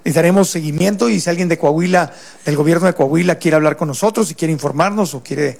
les daremos seguimiento, y si alguien de Coahuila, del gobierno de Coahuila, quiere hablar con nosotros, si quiere informarnos o quiere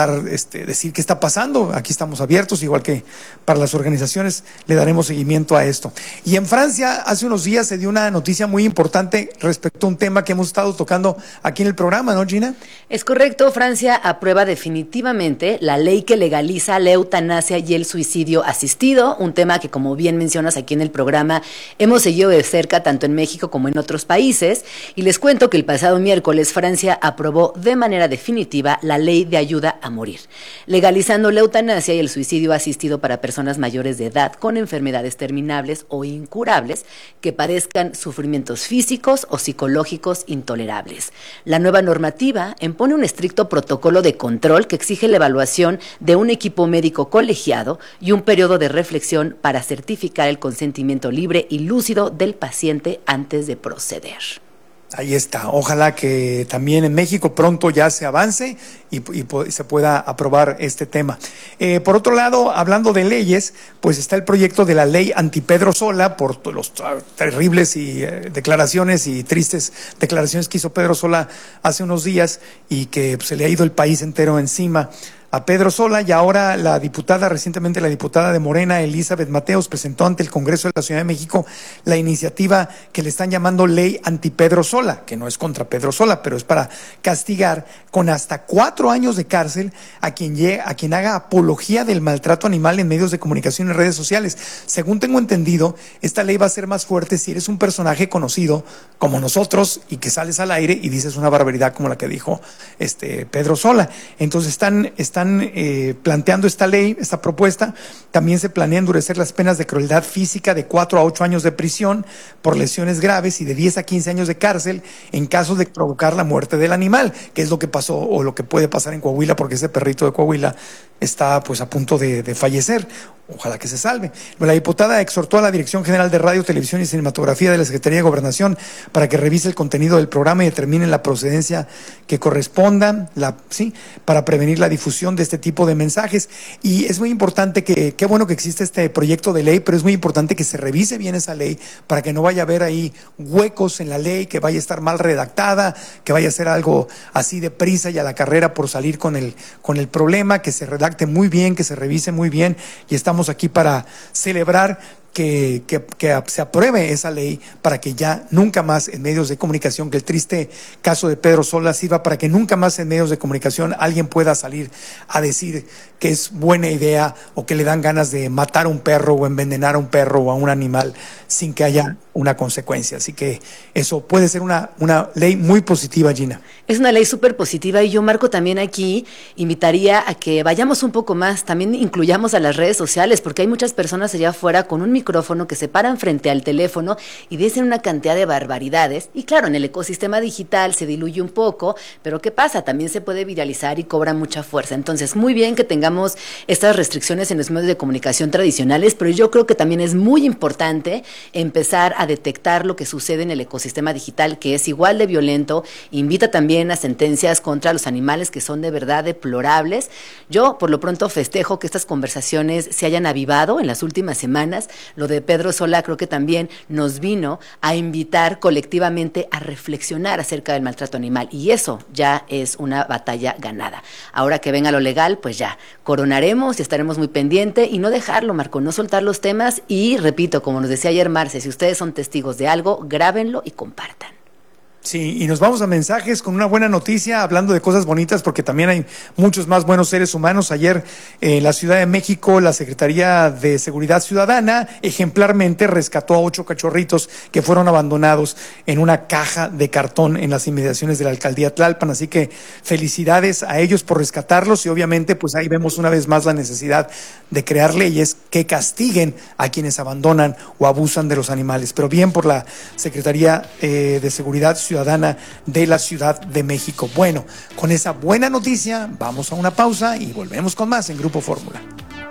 decir qué está pasando, aquí estamos abiertos, igual que para las organizaciones, le daremos seguimiento a esto. Y en Francia, hace unos días se dio una noticia muy importante respecto a un tema que hemos estado tocando aquí en el programa, ¿no, Gina? Es correcto, Francia aprueba definitivamente la ley que legaliza la eutanasia y el suicidio asistido, un tema que, como bien mencionas aquí en el programa, hemos seguido de cerca tanto en México como en otros países, y les cuento que el pasado miércoles Francia aprobó de manera definitiva la ley de ayuda a morir, legalizando la eutanasia y el suicidio asistido para personas mayores de edad con enfermedades terminables o incurables que padezcan sufrimientos físicos o psicológicos intolerables. La nueva normativa impone un estricto protocolo de control que exige la evaluación de un equipo médico colegiado y un periodo de reflexión para certificar el consentimiento libre y lúcido del paciente antes de proceder. Ahí está. Ojalá que también en México pronto ya se avance y se pueda aprobar este tema. Por otro lado, hablando de leyes, pues está el proyecto de la ley anti-Pedro Sola, por los terribles declaraciones y tristes declaraciones que hizo Pedro Sola hace unos días, y que se le ha ido el país entero encima a Pedro Sola. Y ahora recientemente la diputada de Morena, Elizabeth Mateos, presentó ante el Congreso de la Ciudad de México la iniciativa que le están llamando Ley Anti-Pedro Sola, que no es contra Pedro Sola, pero es para castigar con hasta 4 años de cárcel a quien haga apología del maltrato animal en medios de comunicación y redes sociales. Según tengo entendido, esta ley va a ser más fuerte si eres un personaje conocido como nosotros y que sales al aire y dices una barbaridad como la que dijo Pedro Sola. Entonces están planteando esta ley, esta propuesta. También se planea endurecer las penas de crueldad física de 4 a 8 años de prisión por lesiones graves y de 10 a 15 años de cárcel en caso de provocar la muerte del animal, que es lo que pasó o lo que puede pasar en Coahuila, porque ese perrito de Coahuila está pues a punto de fallecer. Ojalá que se salve. La diputada exhortó a la Dirección General de Radio, Televisión y Cinematografía de la Secretaría de Gobernación para que revise el contenido del programa y determine la procedencia que corresponda, para prevenir la difusión de este tipo de mensajes. Y es muy importante qué bueno que existe este proyecto de ley, pero es muy importante que se revise bien esa ley para que no vaya a haber ahí huecos en la ley, que vaya a estar mal redactada, que vaya a ser algo así de prisa y a la carrera por salir con el problema, que se redacte muy bien, que se revise muy bien, y estamos aquí para celebrar que se apruebe esa ley para que ya nunca más en medios de comunicación, que el triste caso de Pedro Sola sirva para que nunca más en medios de comunicación alguien pueda salir a decir que es buena idea o que le dan ganas de matar a un perro o envenenar a un perro o a un animal sin que haya una consecuencia. Así que eso puede ser una ley muy positiva, Gina. Es una ley súper positiva, y yo, Marco, también aquí invitaría a que vayamos un poco más, también incluyamos a las redes sociales, porque hay muchas personas allá afuera con un micrófono que se paran frente al teléfono y dicen una cantidad de barbaridades, y claro, en el ecosistema digital se diluye un poco, pero ¿qué pasa? También se puede viralizar y cobra mucha fuerza. Entonces, muy bien que tengamos estas restricciones en los medios de comunicación tradicionales, pero yo creo que también es muy importante empezar a detectar lo que sucede en el ecosistema digital, que es igual de violento. Invita también a sentencias contra los animales que son de verdad deplorables. Yo, por lo pronto, festejo que estas conversaciones se hayan avivado en las últimas semanas. Lo de Pedro Sola creo que también nos vino a invitar colectivamente a reflexionar acerca del maltrato animal, y eso ya es una batalla ganada. Ahora que venga lo legal, pues ya coronaremos y estaremos muy pendientes, y no dejarlo, Marco, no soltar los temas. Y repito, como nos decía ayer Marce, si ustedes son testigos de algo, grábenlo y compartan. Sí, y nos vamos a mensajes con una buena noticia, hablando de cosas bonitas, porque también hay muchos más buenos seres humanos. Ayer en la Ciudad de México, la Secretaría de Seguridad Ciudadana ejemplarmente rescató a 8 cachorritos que fueron abandonados en una caja de cartón en las inmediaciones de la Alcaldía Tlalpan. Así que felicidades a ellos por rescatarlos, y obviamente pues ahí vemos una vez más la necesidad de crear leyes que castiguen a quienes abandonan o abusan de los animales. Pero bien por la Secretaría de Seguridad Ciudadana de la Ciudad de México. Bueno, con esa buena noticia vamos a una pausa y volvemos con más en Grupo Fórmula.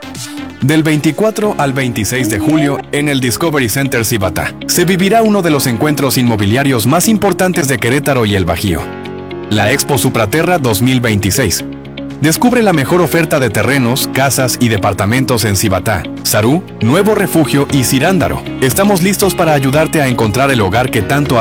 Del 24 al 26 de julio, en el Discovery Center Cibatá, se vivirá uno de los encuentros inmobiliarios más importantes de Querétaro y el Bajío, la Expo Supraterra 2026. Descubre la mejor oferta de terrenos, casas y departamentos en Cibatá, Sarú, Nuevo Refugio y Cirándaro. Estamos listos para ayudarte a encontrar el hogar que tanto